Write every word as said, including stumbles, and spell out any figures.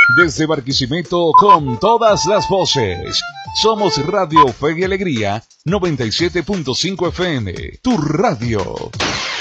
Desde Barquisimeto con todas las voces. Somos Radio Fe y Alegría noventa y siete punto cinco F M, tu radio.